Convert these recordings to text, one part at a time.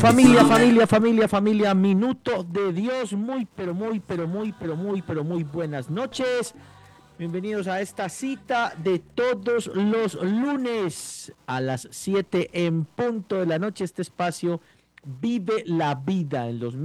Familia, minuto de Dios, muy buenas noches. Bienvenidos a esta cita de todos los lunes a las 7 en punto de la noche. Este espacio Vive la Vida en los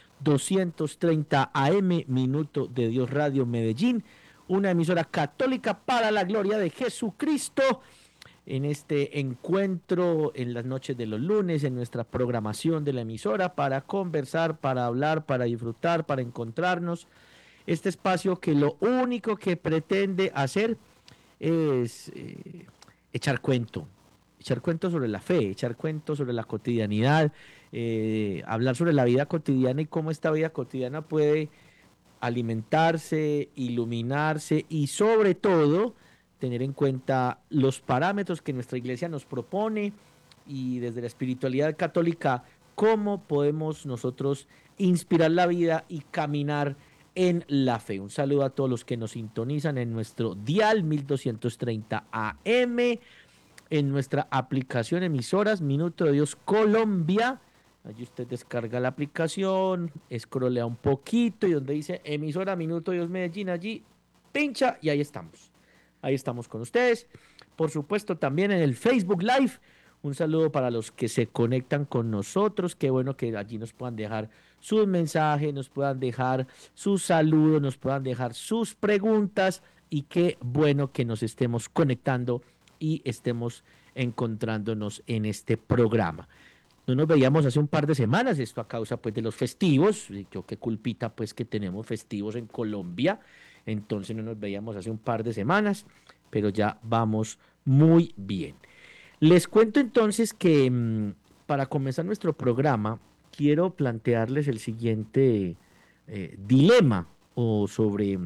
1230 AM, Minuto de Dios Radio Medellín, una emisora católica para la gloria de Jesucristo. En este encuentro en las noches de los lunes, en nuestra programación de la emisora, para conversar, para hablar, para disfrutar, para encontrarnos. Este espacio que lo único que pretende hacer es echar cuento sobre la fe, echar cuento sobre la cotidianidad, hablar sobre la vida cotidiana y cómo esta vida cotidiana puede alimentarse, iluminarse y sobre todo tener en cuenta los parámetros que nuestra iglesia nos propone y desde la espiritualidad católica, cómo podemos nosotros inspirar la vida y caminar en la fe. Un saludo a todos los que nos sintonizan en nuestro dial 1230 AM, en nuestra aplicación emisoras Minuto de Dios Colombia. Allí usted descarga la aplicación, escrolea un poquito y donde dice emisora Minuto de Dios Medellín, allí pincha y ahí estamos. Ahí estamos con ustedes. Por supuesto, también en el Facebook Live. Un saludo para los que se conectan con nosotros. Qué bueno que allí nos puedan dejar sus mensajes, nos puedan dejar sus saludos, nos puedan dejar sus preguntas. Y qué bueno que nos estemos conectando y estemos encontrándonos en este programa. No nos veíamos hace un par de semanas, esto a causa pues de los festivos. Yo qué culpita pues que tenemos festivos en Colombia. Entonces no nos veíamos hace un par de semanas, pero ya vamos muy bien. Les cuento entonces que para comenzar nuestro programa, quiero plantearles el siguiente dilema o sobre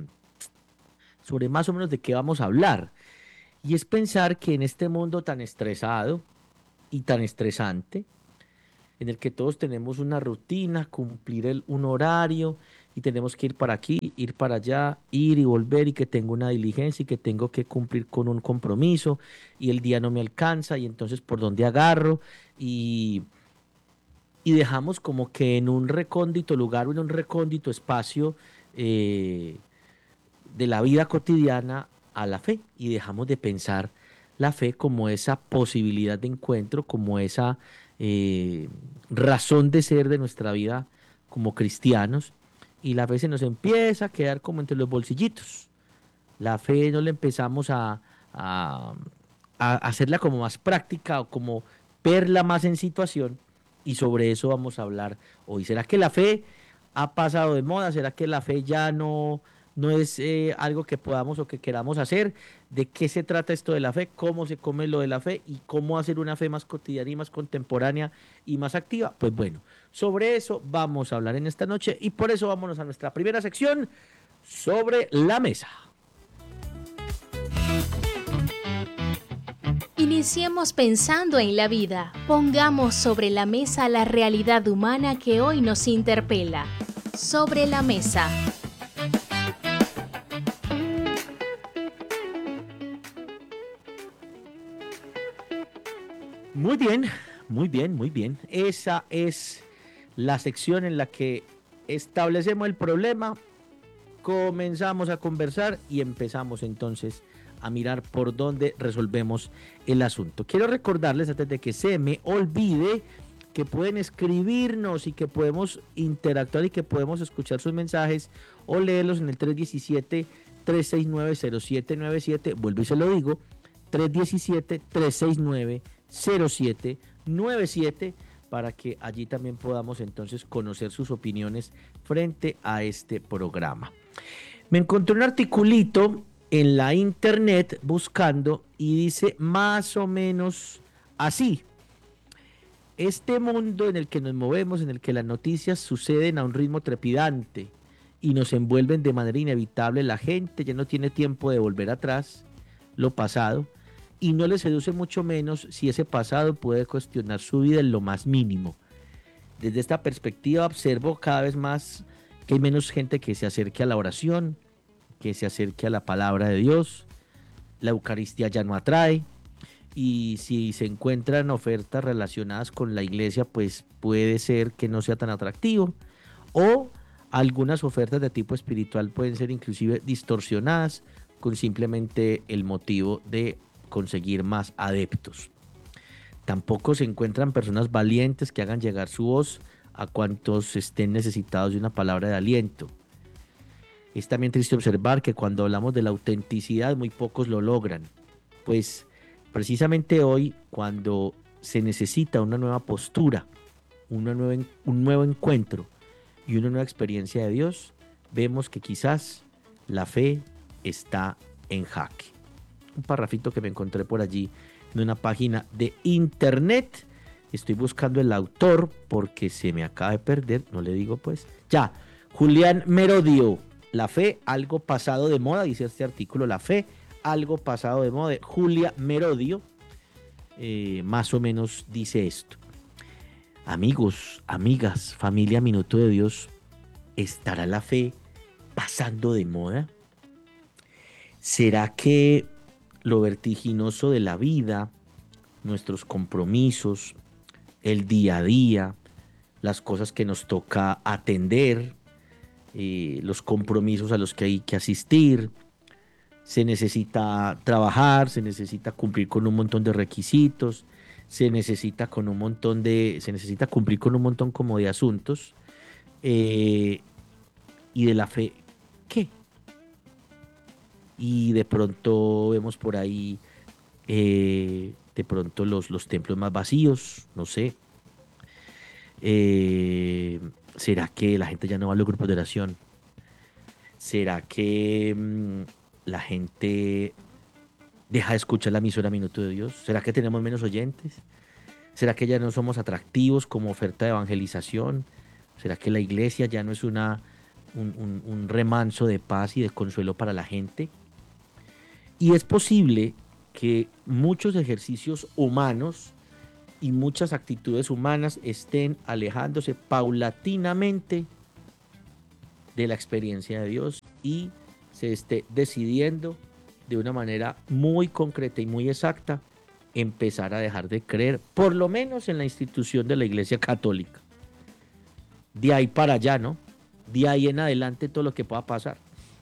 más o menos de qué vamos a hablar. Y es pensar que en este mundo tan estresado y tan estresante, en el que todos tenemos una rutina, cumplir un horario y tenemos que ir para aquí, ir para allá, ir y volver y que tengo una diligencia y que tengo que cumplir con un compromiso y el día no me alcanza y entonces por dónde agarro y dejamos como que en un recóndito lugar o en un recóndito espacio de la vida cotidiana a la fe y dejamos de pensar la fe como esa posibilidad de encuentro, como esa razón de ser de nuestra vida como cristianos, y la fe se nos empieza a quedar como entre los bolsillitos. La fe no le empezamos a hacerla como más práctica o como verla más en situación, y sobre eso vamos a hablar hoy. ¿Será que la fe ha pasado de moda? ¿Será que la fe ya no es algo que podamos o que queramos hacer? ¿De qué se trata esto de la fe? ¿Cómo se come lo de la fe? ¿Y cómo hacer una fe más cotidiana y más contemporánea y más activa? Pues bueno, sobre eso vamos a hablar en esta noche y por eso vámonos a nuestra primera sección, Sobre la Mesa. Iniciemos pensando en la vida. Pongamos sobre la mesa la realidad humana que hoy nos interpela. Sobre la mesa. Muy bien. Esa es la sección en la que establecemos el problema, comenzamos a conversar y empezamos entonces a mirar por dónde resolvemos el asunto. Quiero recordarles, antes de que se me olvide, que pueden escribirnos y que podemos interactuar y que podemos escuchar sus mensajes o leerlos en el 317-369-0797. Vuelvo y se lo digo, 317-369-0797, para que allí también podamos entonces conocer sus opiniones frente a este programa. Me encontré un articulito en la internet buscando y dice más o menos así: este mundo en el que nos movemos, en el que las noticias suceden a un ritmo trepidante y nos envuelven de manera inevitable, la gente ya no tiene tiempo de volver atrás lo pasado y no le seduce mucho menos si ese pasado puede cuestionar su vida en lo más mínimo. Desde esta perspectiva observo cada vez más que hay menos gente que se acerque a la oración, que se acerque a la palabra de Dios. La Eucaristía ya no atrae. y si se encuentran ofertas relacionadas con la iglesia, pues puede ser que no sea tan atractivo, o algunas ofertas de tipo espiritual pueden ser inclusive distorsionadas con simplemente el motivo de conseguir más adeptos. Tampoco se encuentran personas valientes que hagan llegar su voz a cuantos estén necesitados de una palabra de aliento. Es también triste observar que cuando hablamos de la autenticidad, muy pocos lo logran. Pues precisamente hoy, cuando se necesita una nueva postura, un nuevo encuentro y una nueva experiencia de Dios, vemos que quizás la fe está en jaque. Un parrafito que me encontré por allí en una página de internet. Estoy buscando el autor porque se me acaba de perder, no le digo pues. Ya, Julián Merodio, La fe, algo pasado de moda, dice este artículo, La fe, algo pasado de moda, de Julia Merodio, más o menos dice esto. Amigos, amigas, familia Minuto de Dios, ¿estará la fe pasando de moda? ¿Será que lo vertiginoso de la vida, nuestros compromisos, el día a día, las cosas que nos toca atender, los compromisos a los que hay que asistir, se necesita trabajar, se necesita cumplir con un montón de requisitos, se necesita cumplir con un montón como de asuntos, y de la fe, ¿qué? Y de pronto vemos por ahí, de pronto los templos más vacíos, no sé. ¿Será que la gente ya no va a los grupos de oración? ¿Será que la gente deja de escuchar la emisora Minuto de Dios? ¿Será que tenemos menos oyentes? ¿Será que ya no somos atractivos como oferta de evangelización? ¿Será que la iglesia ya no es un remanso de paz y de consuelo para la gente? Y es posible que muchos ejercicios humanos y muchas actitudes humanas estén alejándose paulatinamente de la experiencia de Dios y se esté decidiendo de una manera muy concreta y muy exacta empezar a dejar de creer, por lo menos en la institución de la Iglesia Católica. De ahí para allá, ¿no? De ahí en adelante todo lo que pueda pasar.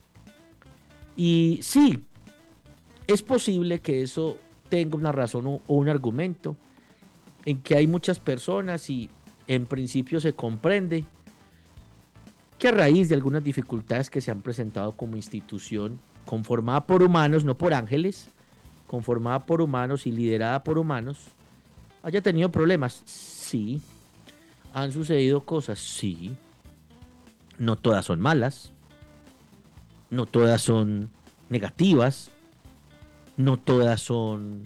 Y sí, es posible que eso tenga una razón o un argumento, en que hay muchas personas y en principio se comprende que a raíz de algunas dificultades que se han presentado como institución conformada por humanos, no por ángeles, conformada por humanos y liderada por humanos, haya tenido problemas. Sí. ¿Han sucedido cosas? Sí. No todas son malas, no todas son negativas, no todas son,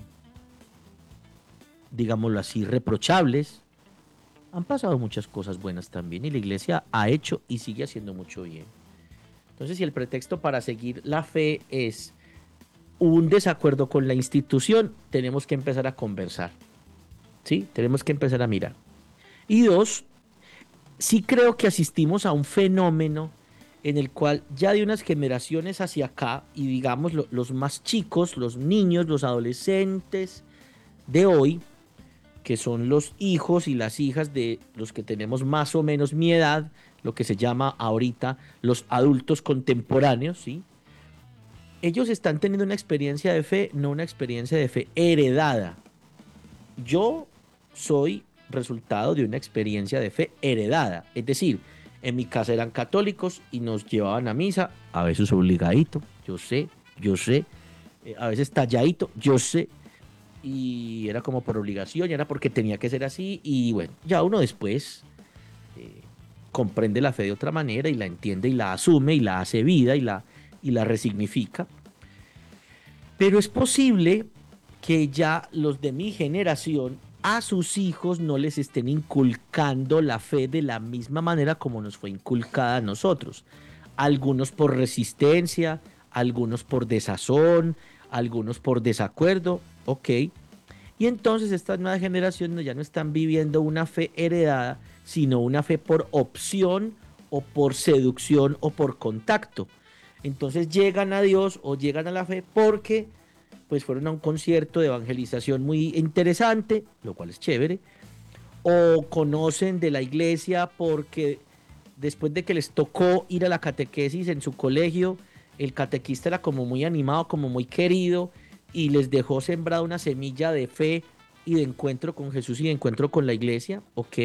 digámoslo así, reprochables. Han pasado muchas cosas buenas también y la iglesia ha hecho y sigue haciendo mucho bien. Entonces, si el pretexto para seguir la fe es un desacuerdo con la institución, tenemos que empezar a conversar, ¿sí? Tenemos que empezar a mirar. Y dos, sí creo que asistimos a un fenómeno en el cual ya de unas generaciones hacia acá, y digamos los más chicos, los niños, los adolescentes de hoy, que son los hijos y las hijas de los que tenemos más o menos mi edad, lo que se llama ahorita los adultos contemporáneos, ¿sí? Ellos están teniendo una experiencia de fe, no una experiencia de fe heredada. Yo soy resultado de una experiencia de fe heredada, es decir, en mi casa eran católicos y nos llevaban a misa, a veces obligadito, yo sé, a veces talladito, yo sé, y era como por obligación, y era porque tenía que ser así, y bueno, ya uno después comprende la fe de otra manera y la entiende y la asume y la hace vida y la resignifica. Pero es posible que ya los de mi generación a sus hijos no les estén inculcando la fe de la misma manera como nos fue inculcada a nosotros. Algunos por resistencia, algunos por desazón, algunos por desacuerdo, ok. Y entonces estas nuevas generaciones ya no están viviendo una fe heredada, sino una fe por opción o por seducción o por contacto. Entonces llegan a Dios o llegan a la fe porque pues fueron a un concierto de evangelización muy interesante, lo cual es chévere, o conocen de la iglesia porque después de que les tocó ir a la catequesis en su colegio, el catequista era como muy animado, como muy querido, y les dejó sembrada una semilla de fe y de encuentro con Jesús y de encuentro con la iglesia, ok.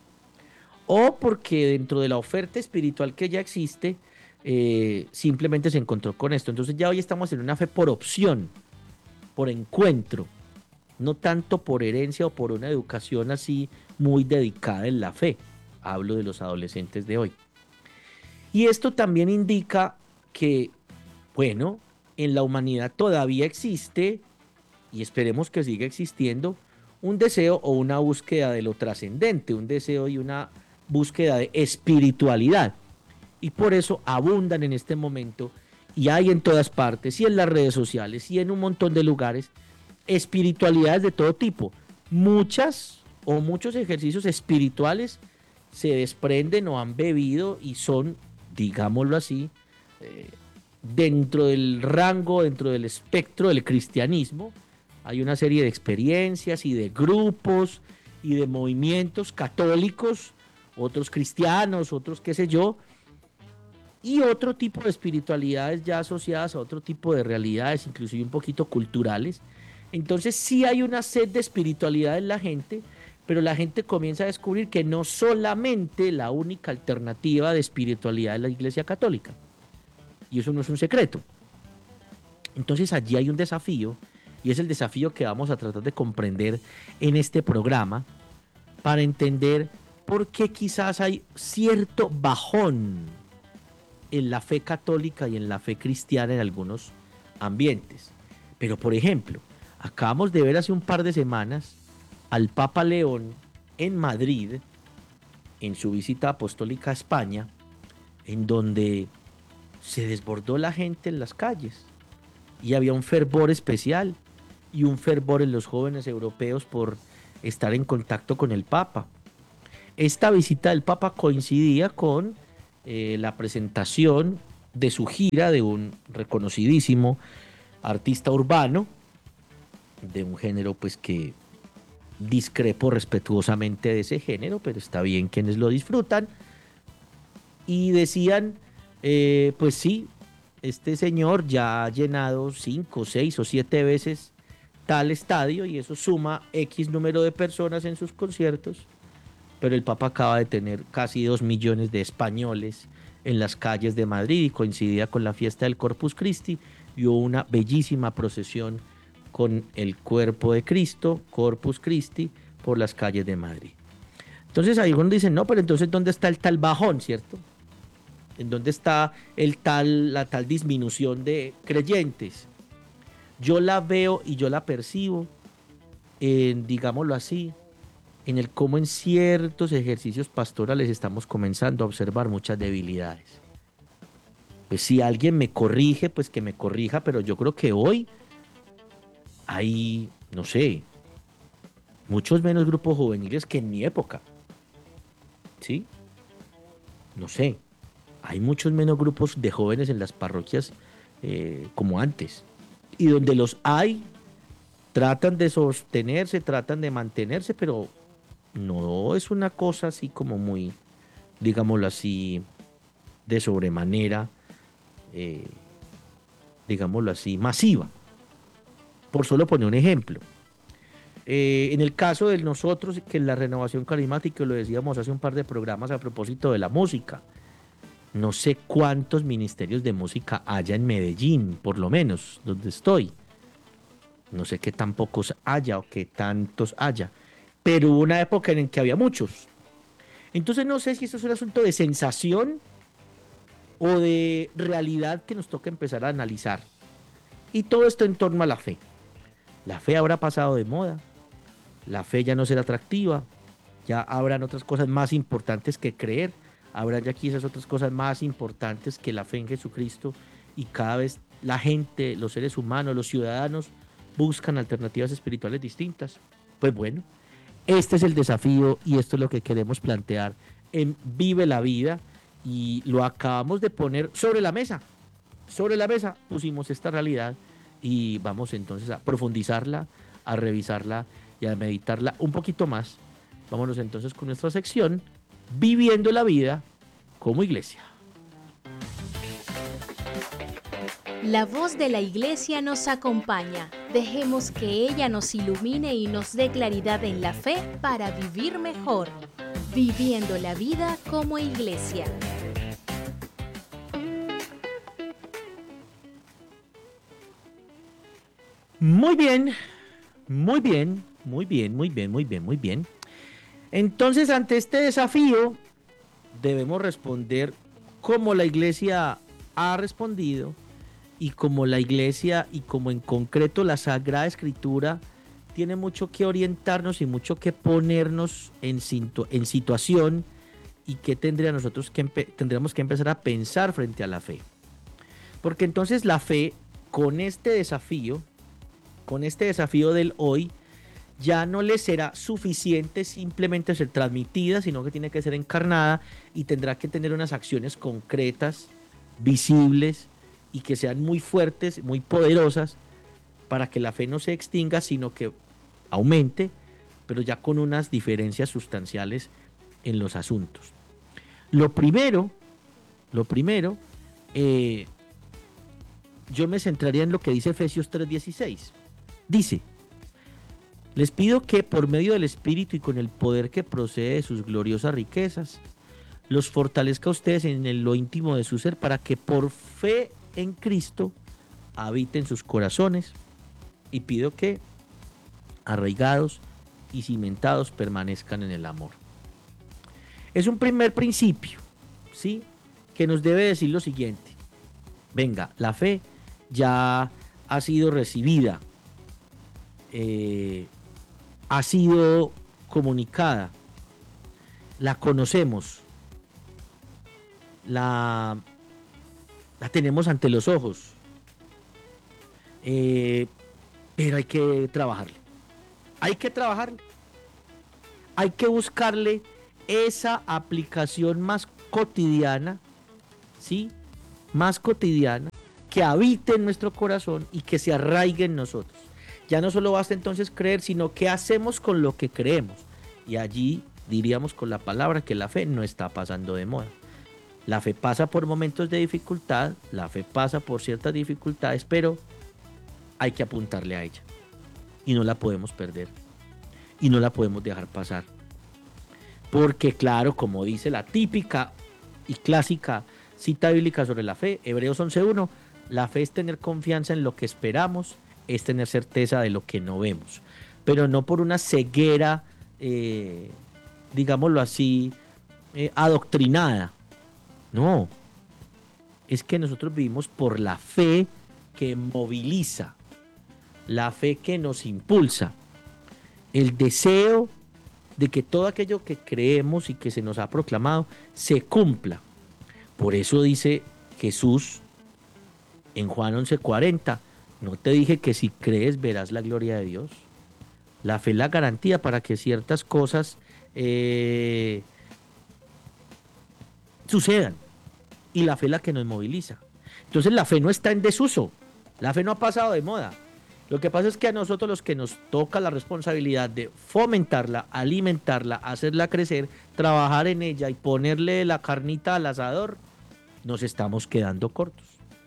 O porque dentro de la oferta espiritual que ya existe, simplemente se encontró con esto. Entonces ya hoy estamos en una fe por opción, por encuentro, no tanto por herencia o por una educación así muy dedicada en la fe. Hablo de los adolescentes de hoy. Y esto también indica que, bueno, en la humanidad todavía existe, y esperemos que siga existiendo, un deseo o una búsqueda de lo trascendente, un deseo y una búsqueda de espiritualidad. Y por eso abundan en este momento, y hay en todas partes, y en las redes sociales, y en un montón de lugares, espiritualidades de todo tipo. Muchas o muchos ejercicios espirituales se desprenden o han bebido y son, digámoslo así, dentro del rango, dentro del espectro del cristianismo. Hay una serie de experiencias y de grupos y de movimientos católicos, otros cristianos, otros qué sé yo, y otro tipo de espiritualidades ya asociadas a otro tipo de realidades, inclusive un poquito culturales. Entonces sí hay una sed de espiritualidad en la gente, pero la gente comienza a descubrir que no solamente la única alternativa de espiritualidad es la Iglesia Católica. Y eso no es un secreto. Entonces allí hay un desafío, y es el desafío que vamos a tratar de comprender en este programa, para entender por qué quizás hay cierto bajón en la fe católica y en la fe cristiana en algunos ambientes. Pero por ejemplo, acabamos de ver hace un par de semanas al Papa León en Madrid, en su visita apostólica a España, en donde se desbordó la gente en las calles y había un fervor especial y un fervor en los jóvenes europeos por estar en contacto con el Papa. Esta visita del Papa coincidía con la presentación de su gira de un reconocidísimo artista urbano, de un género pues que discrepo respetuosamente de ese género, pero está bien quienes lo disfrutan. Y decían, pues sí, este señor ya ha llenado 5, 6 o 7 veces tal estadio y eso suma X número de personas en sus conciertos, pero el Papa acaba de tener casi 2 millones de españoles en las calles de Madrid y coincidía con la fiesta del Corpus Christi y hubo una bellísima procesión con el cuerpo de Cristo, Corpus Christi, por las calles de Madrid. Entonces ahí uno dice, no, pero entonces ¿dónde está el tal bajón, cierto? ¿En dónde está la tal disminución de creyentes? Yo la veo y yo la percibo, digámoslo así, en el cómo en ciertos ejercicios pastorales estamos comenzando a observar muchas debilidades. Pues si alguien me corrige, pues que me corrija, pero yo creo que hoy hay, no sé, muchos menos grupos juveniles que en mi época. ¿Sí? No sé, hay muchos menos grupos de jóvenes en las parroquias como antes. Y donde los hay, tratan de sostenerse, tratan de mantenerse, pero no es una cosa así como muy, digámoslo así, de sobremanera, digámoslo así, masiva. Por solo poner un ejemplo. En el caso de nosotros, que en la renovación carismática, lo decíamos hace un par de programas a propósito de la música, no sé cuántos ministerios de música haya en Medellín, por lo menos, donde estoy. No sé qué tan pocos haya o qué tantos haya. Pero hubo una época en que había muchos. Entonces no sé si esto es un asunto de sensación o de realidad que nos toca empezar a analizar. Y todo esto en torno a la fe. La fe habrá pasado de moda. La fe ya no será atractiva. Ya habrán otras cosas más importantes que creer. Habrá ya quizás otras cosas más importantes que la fe en Jesucristo. Y cada vez la gente, los seres humanos, los ciudadanos buscan alternativas espirituales distintas. Pues bueno, este es el desafío y esto es lo que queremos plantear en Vive la Vida. Y lo acabamos de poner sobre la mesa. Sobre la mesa pusimos esta realidad y vamos entonces a profundizarla, a revisarla y a meditarla un poquito más. Vámonos entonces con nuestra sección Viviendo la vida como iglesia. La voz de la iglesia nos acompaña. Dejemos que ella nos ilumine y nos dé claridad en la fe para vivir mejor. Viviendo la vida como iglesia. Muy bien, muy bien, muy bien, muy bien, muy bien, muy bien. Entonces, ante este desafío, debemos responder como la iglesia ha respondido y como la iglesia y como en concreto la Sagrada Escritura tiene mucho que orientarnos y mucho que ponernos en situación y que tendríamos que empezar a pensar frente a la fe. Porque entonces la fe, con este desafío del hoy, ya no le será suficiente simplemente ser transmitida, sino que tiene que ser encarnada y tendrá que tener unas acciones concretas, visibles y que sean muy fuertes, muy poderosas, para que la fe no se extinga, sino que aumente, pero ya con unas diferencias sustanciales en los asuntos. Lo primero, yo me centraría en lo que dice Efesios 3:16. Dice: les pido que por medio del Espíritu y con el poder que procede de sus gloriosas riquezas, los fortalezca a ustedes en lo íntimo de su ser, para que por fe en Cristo habiten sus corazones, y pido que, arraigados y cimentados, permanezcan en el amor. Es un primer principio, ¿sí?, que nos debe decir lo siguiente: venga, la fe ya ha sido recibida, ha sido comunicada, la conocemos, la tenemos ante los ojos, pero hay que trabajarle, hay que buscarle esa aplicación más cotidiana, ¿sí?, más cotidiana, que habite en nuestro corazón y que se arraigue en nosotros. Ya no solo basta entonces creer, sino qué hacemos con lo que creemos. Y allí diríamos con la palabra que la fe no está pasando de moda. La fe pasa por momentos de dificultad, la fe pasa por ciertas dificultades, pero hay que apuntarle a ella. Y no la podemos perder. Y no la podemos dejar pasar. Porque claro, como dice la típica y clásica cita bíblica sobre la fe, Hebreos 11:1, la fe es tener confianza en lo que esperamos, es tener certeza de lo que no vemos, pero no por una ceguera, digámoslo así, adoctrinada. No, es que nosotros vivimos por la fe que moviliza, la fe que nos impulsa, el deseo de que todo aquello que creemos y que se nos ha proclamado se cumpla. Por eso dice Jesús en Juan 11:40, ¿no te dije que si crees verás la gloria de Dios? La fe es la garantía para que ciertas cosas sucedan. Y la fe es la que nos moviliza. Entonces la fe no está en desuso. La fe no ha pasado de moda. Lo que pasa es que a nosotros, los que nos toca la responsabilidad de fomentarla, alimentarla, hacerla crecer, trabajar en ella y ponerle la carnita al asador, nos estamos quedando cortos.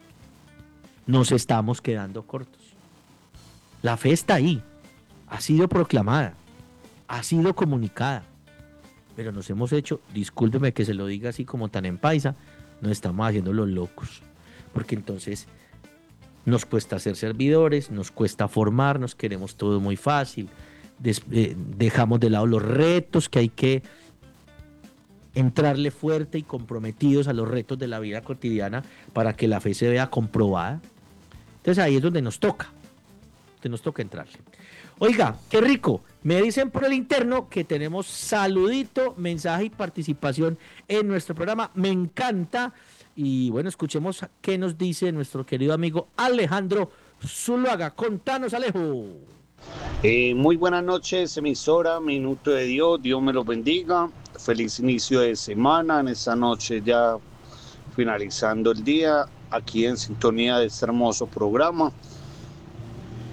La fe está ahí, ha sido proclamada, ha sido comunicada, pero nos hemos hecho, discúlpeme que se lo diga así como tan en paisa, nos estamos haciendo los locos, porque entonces nos cuesta ser servidores, nos cuesta formarnos, queremos todo muy fácil, dejamos de lado los retos, que hay que entrarle fuerte y comprometidos a los retos de la vida cotidiana para que la fe se vea comprobada. Entonces ahí es donde nos toca entrarle. Oiga, qué rico, me dicen por el interno que tenemos saludito, mensaje y participación en nuestro programa, me encanta. Y bueno, escuchemos qué nos dice nuestro querido amigo Alejandro Zuluaga. Contanos, Alejo. Muy buenas noches, emisora Minuto de Dios, Dios me los bendiga. Feliz inicio de semana, en esta noche ya finalizando el día, aquí en sintonía de este hermoso programa.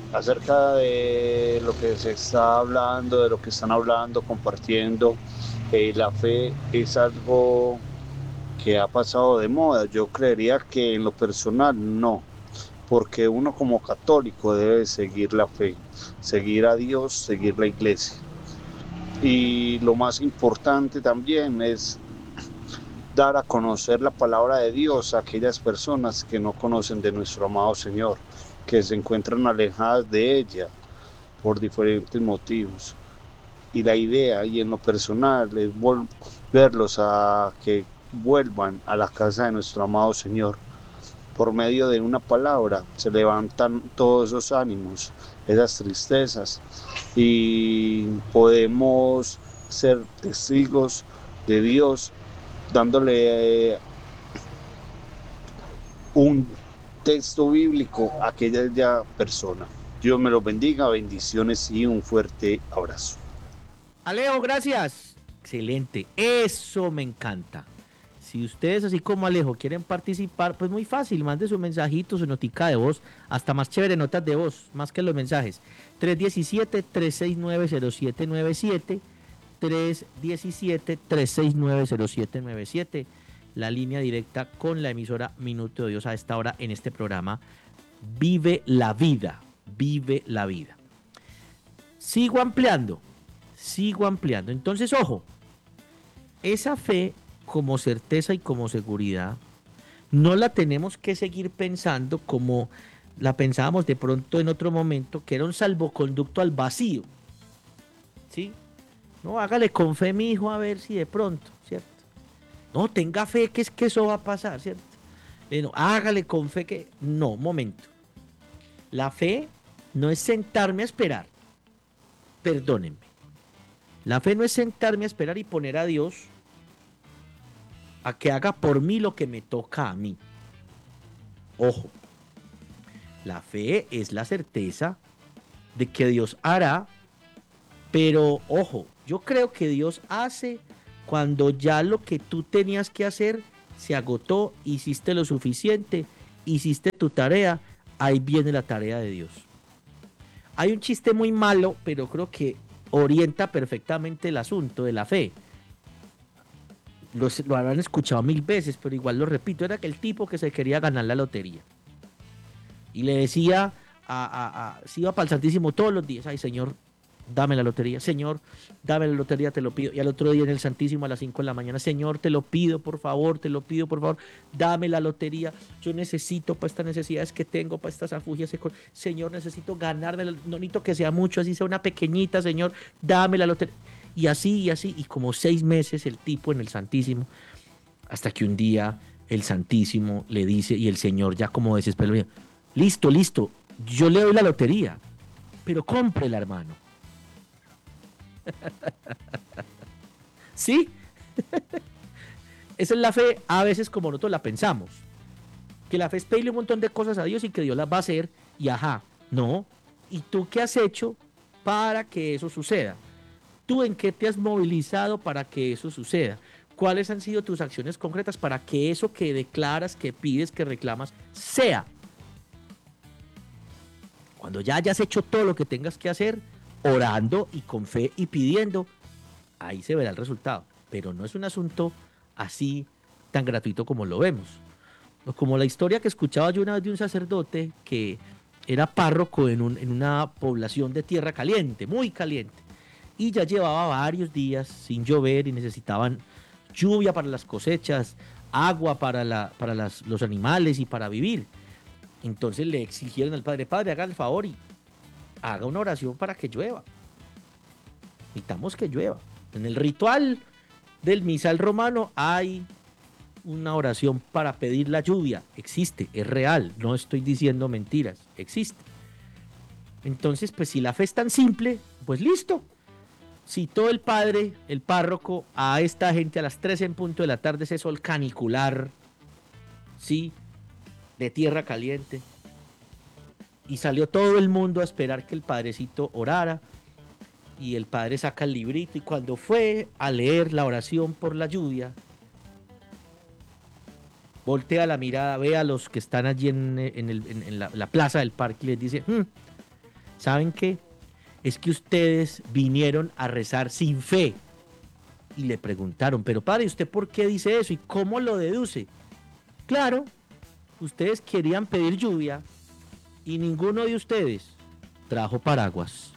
acerca de lo que se está hablando, de lo que están hablando, compartiendo. La fe es algo que ha pasado de moda. Yo creería que en lo personal no, porque uno como católico debe seguir la fe, seguir a Dios, seguir la iglesia. Y lo más importante también es dar a conocer la palabra de Dios a aquellas personas que no conocen de nuestro amado Señor, que se encuentran alejadas de ella por diferentes motivos. Y la idea, y en lo personal, es volverlos a que vuelvan a la casa de nuestro amado Señor. Por medio de una palabra se levantan todos esos ánimos, esas tristezas, y podemos ser testigos de Dios dándole un texto bíblico a aquella persona. Dios me los bendiga, bendiciones y un fuerte abrazo. Alejo, gracias. Excelente, eso me encanta. Si ustedes, así como Alejo, quieren participar, pues muy fácil, mande su mensajito, su notica de voz, hasta más chévere notas de voz, más que los mensajes. 317-369-0797, 317-369-0797, la línea directa con la emisora Minuto de Dios a esta hora en este programa. Vive la vida, vive la vida. Sigo ampliando. Entonces, ojo, esa fe como certeza y como seguridad, no la tenemos que seguir pensando como la pensábamos de pronto en otro momento, que era un salvoconducto al vacío. ¿Sí? No, hágale con fe, mi hijo, a ver si de pronto, ¿cierto? No, tenga fe que es que eso va a pasar, ¿cierto? Bueno, hágale con fe que... No, momento. La fe no es sentarme a esperar. Perdónenme. La fe no es sentarme a esperar y poner a Dios a que haga por mí lo que me toca a mí. Ojo, la fe es la certeza de que Dios hará, pero ojo, yo creo que Dios hace cuando ya lo que tú tenías que hacer se agotó, hiciste lo suficiente, hiciste tu tarea, ahí viene la tarea de Dios. Hay un chiste muy malo, pero creo que orienta perfectamente el asunto de la fe. Lo habrán escuchado 1000 veces, pero igual lo repito, era aquel tipo que se quería ganar la lotería. Y le decía, se iba para el Santísimo todos los días, ay Señor, dame la lotería, Señor, dame la lotería, te lo pido. Y al otro día en el Santísimo a las 5 de la mañana, Señor, te lo pido, por favor, dame la lotería. Yo necesito para estas necesidades que tengo, para estas afugias. Señor, necesito ganarme, no necesito que sea mucho, así sea una pequeñita, Señor, dame la lotería. Y así, y como 6 meses el tipo en el Santísimo, hasta que un día el Santísimo le dice, y el Señor ya como desesperado, listo, yo le doy la lotería, pero cómprela, hermano. ¿Sí? Esa es la fe, a veces como nosotros la pensamos. Que la fe es pedirle un montón de cosas a Dios y que Dios las va a hacer, y ajá, no. ¿Y tú qué has hecho para que eso suceda? ¿Tú en qué te has movilizado para que eso suceda? ¿Cuáles han sido tus acciones concretas para que eso que declaras, que pides, que reclamas, sea? Cuando ya hayas hecho todo lo que tengas que hacer, orando y con fe y pidiendo, ahí se verá el resultado. Pero no es un asunto así tan gratuito como lo vemos. Como la historia que escuchaba yo una vez de un sacerdote que era párroco en una población de tierra caliente, muy caliente. Y ya llevaba varios días sin llover y necesitaban lluvia para las cosechas, agua para los animales y para vivir. Entonces le exigieron al padre, haga el favor y haga una oración para que llueva. Necesitamos que llueva. En el ritual del misal romano hay una oración para pedir la lluvia. Existe, es real, no estoy diciendo mentiras, existe. Entonces, pues si la fe es tan simple, pues listo. Citó el padre, el párroco, a esta gente a las 3 en punto de la tarde, ese sol canicular, ¿sí? De tierra caliente. Y salió todo el mundo a esperar que el padrecito orara. Y el padre saca el librito y cuando fue a leer la oración por la lluvia, voltea la mirada, ve a los que están allí en la plaza del parque y les dice, ¿saben qué? Es que ustedes vinieron a rezar sin fe. Y le preguntaron, pero padre, ¿usted por qué dice eso? ¿Y cómo lo deduce? Claro, ustedes querían pedir lluvia y ninguno de ustedes trajo paraguas.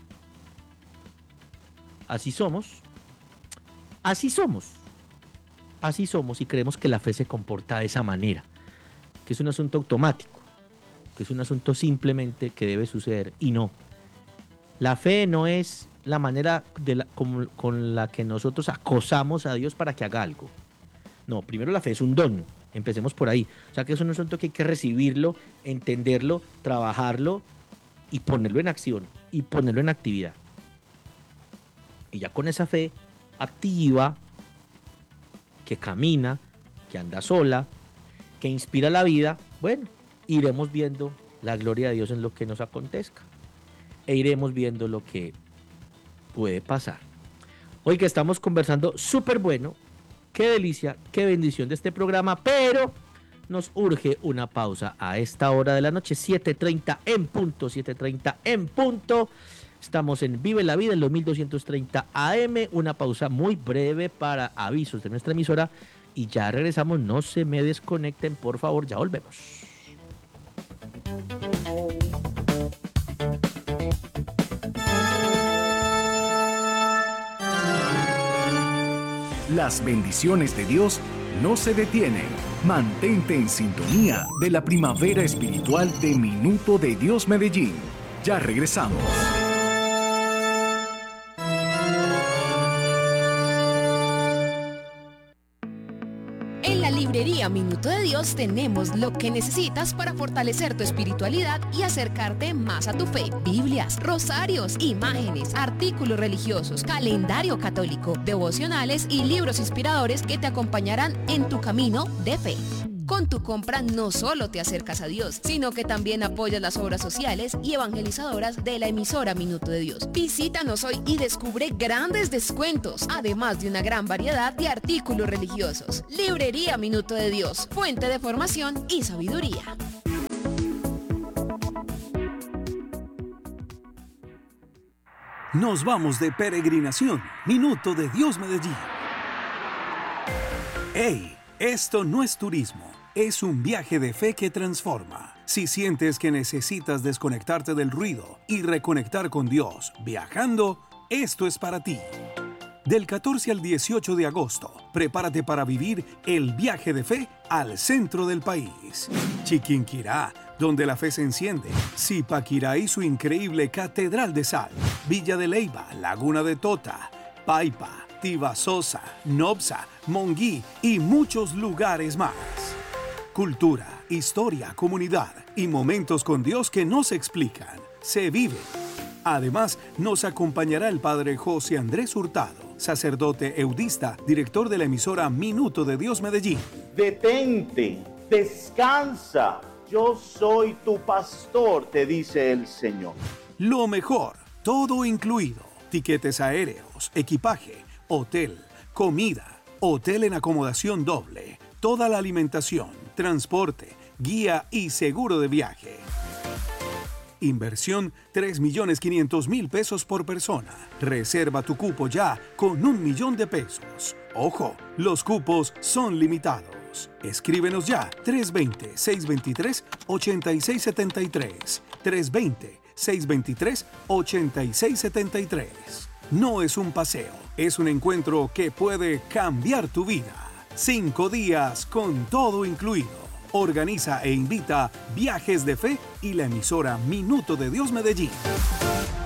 Así somos. Así somos. Así somos y creemos que la fe se comporta de esa manera, que es un asunto automático, que es un asunto simplemente que debe suceder, y no. La fe no es la manera con la que nosotros acosamos a Dios para que haga algo. No, primero la fe es un don, empecemos por ahí. O sea que es un asunto que hay que recibirlo, entenderlo, trabajarlo y ponerlo en acción y ponerlo en actividad. Y ya con esa fe activa, que camina, que anda sola, que inspira la vida, bueno, iremos viendo la gloria de Dios en lo que nos acontezca. E iremos viendo lo que puede pasar. Hoy que estamos conversando súper bueno, qué delicia, qué bendición de este programa, pero nos urge una pausa a esta hora de la noche, 7:30 en punto, 7:30 en punto. Estamos en Vive la Vida en los 1230 AM, una pausa muy breve para avisos de nuestra emisora y ya regresamos, no se me desconecten, por favor, ya volvemos. Las bendiciones de Dios no se detienen. Mantente en sintonía de la primavera espiritual de Minuto de Dios Medellín. Ya regresamos. En la librería Minuto de Dios tenemos lo que necesitas para fortalecer tu espiritualidad y acercarte más a tu fe. Biblias, rosarios, imágenes, artículos religiosos, calendario católico, devocionales y libros inspiradores que te acompañarán en tu camino de fe. Con tu compra no solo te acercas a Dios, sino que también apoyas las obras sociales y evangelizadoras de la emisora Minuto de Dios. Visítanos hoy y descubre grandes descuentos, además de una gran variedad de artículos religiosos. Librería Minuto de Dios, fuente de formación y sabiduría. Nos vamos de peregrinación. Minuto de Dios Medellín. ¡Hey! Esto no es turismo, es un viaje de fe que transforma. Si sientes que necesitas desconectarte del ruido y reconectar con Dios viajando, esto es para ti. Del 14 al 18 de agosto, prepárate para vivir el viaje de fe al centro del país. Chiquinquirá, donde la fe se enciende. Zipaquirá y su increíble Catedral de Sal. Villa de Leyva, Laguna de Tota, Paipa, Tibasosa, Nopsa, Monguí y muchos lugares más. Cultura, historia, comunidad y momentos con Dios que no se explican, se viven. Además, nos acompañará el padre José Andrés Hurtado, sacerdote eudista, director de la emisora Minuto de Dios Medellín. Detente, descansa, yo soy tu pastor, te dice el Señor. Lo mejor, todo incluido. Tiquetes aéreos, equipaje, hotel, comida, hotel en acomodación doble, toda la alimentación, transporte, guía y seguro de viaje. Inversión 3.500.000 pesos por persona. Reserva tu cupo ya con 1 millón de pesos. Ojo, los cupos son limitados. Escríbenos ya 320-623-8673. 320-623-8673. No es un paseo, es un encuentro que puede cambiar tu vida. 5 días con todo incluido. Organiza e invita Viajes de Fe y la emisora Minuto de Dios Medellín.